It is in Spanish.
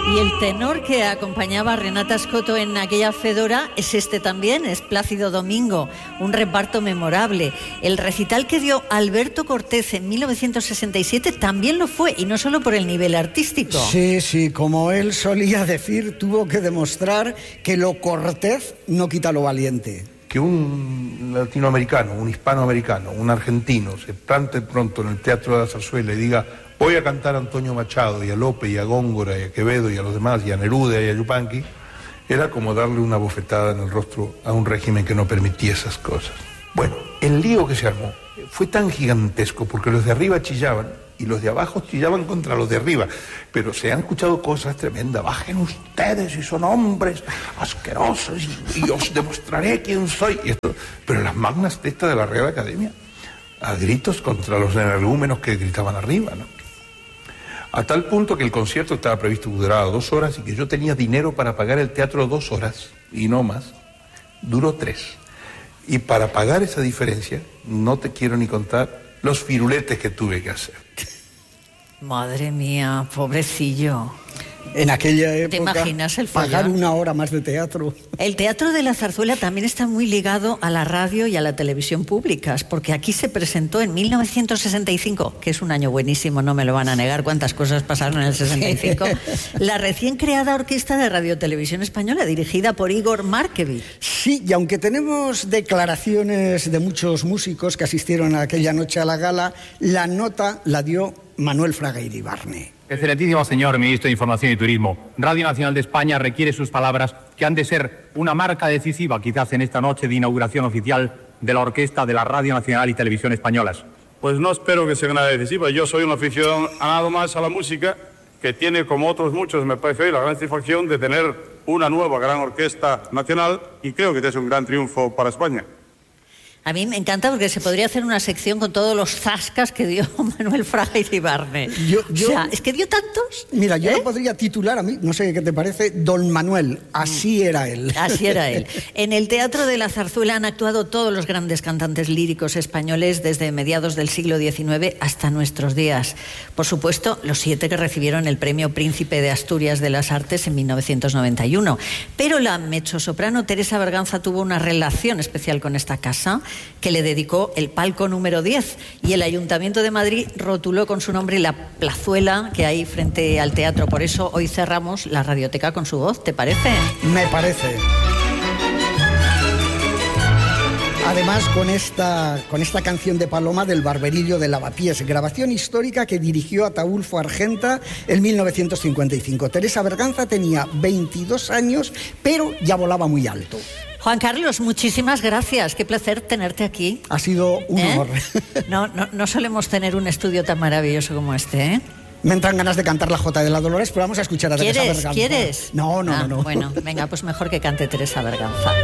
Y el tenor que acompañaba a Renata Scotto en aquella Fedora es este también, es Plácido Domingo, un reparto memorable. El recital que dio Alberto Cortés en 1967 también lo fue, y no solo por el nivel artístico. Sí, sí, como él solía decir, tuvo que demostrar que lo cortés no quita lo valiente. Que un latinoamericano, un hispanoamericano, un argentino se plante pronto en el Teatro de la Zarzuela y diga: voy a cantar a Antonio Machado y a Lope y a Góngora y a Quevedo y a los demás y a Neruda y a Yupanqui, era como darle una bofetada en el rostro a un régimen que no permitía esas cosas. Bueno, el lío que se armó fue tan gigantesco porque los de arriba chillaban y los de abajo chillaban contra los de arriba, pero se han escuchado cosas tremendas. Bajen ustedes si son hombres asquerosos y os demostraré quién soy. Y esto, pero las magnas testas de la Real Academia, a gritos contra los energúmenos que gritaban arriba, ¿no? A tal punto que el concierto estaba previsto que durara 2 horas y que yo tenía dinero para pagar el teatro 2 horas y no más. Duró 3. Y para pagar esa diferencia, no te quiero ni contar los firuletes que tuve que hacer. Madre mía, pobrecillo. En aquella época, ¿te imaginas el follón? Pagar 1 hora más de teatro. El Teatro de la Zarzuela también está muy ligado a la radio y a la televisión públicas, porque aquí se presentó en 1965, que es un año buenísimo, no me lo van a negar, cuántas cosas pasaron en el 65, la recién creada Orquesta de Radio Televisión Española, dirigida por Igor Markevich. Sí, y aunque tenemos declaraciones de muchos músicos que asistieron aquella noche a la gala, la nota la dio Manuel Fraga Iribarne. Excelentísimo señor Ministro de Información y Turismo, Radio Nacional de España requiere sus palabras, que han de ser una marca decisiva quizás en esta noche de inauguración oficial de la Orquesta de la Radio Nacional y Televisión Españolas. Pues no espero que sea una decisiva. Yo soy un aficionado más a la música, que tiene, como otros muchos, me parece hoy, la gran satisfacción de tener una nueva gran orquesta nacional, y creo que es un gran triunfo para España. A mí me encanta porque se podría hacer una sección con todos los zascas que dio Manuel Fraga Iribarne. O sea, es que dio tantos. Mira, yo lo podría titular a mí, no sé qué te parece, Don Manuel, así era él. Así era él. En el Teatro de la Zarzuela han actuado todos los grandes cantantes líricos españoles desde mediados del siglo XIX hasta nuestros días. Por supuesto, los 7 que recibieron el Premio Príncipe de Asturias de las Artes en 1991. Pero la mezzosoprano Teresa Berganza tuvo una relación especial con esta casa, que le dedicó el palco número 10, y el Ayuntamiento de Madrid rotuló con su nombre la plazuela que hay frente al teatro. Por eso hoy cerramos la radioteca con su voz, ¿te parece? Me parece. Además, con esta canción de Paloma del Barberillo de Lavapiés, grabación histórica que dirigió Ataúlfo Argenta en 1955. Teresa Berganza tenía 22 años, pero ya volaba muy alto. Juan Carlos, muchísimas gracias. Qué placer tenerte aquí. Ha sido un honor. No solemos tener un estudio tan maravilloso como este, ¿eh? Me entran ganas de cantar la Jota de la Dolores, pero vamos a escuchar a Teresa Berganza. ¿Quieres? No. Bueno, venga, pues mejor que cante Teresa Berganza.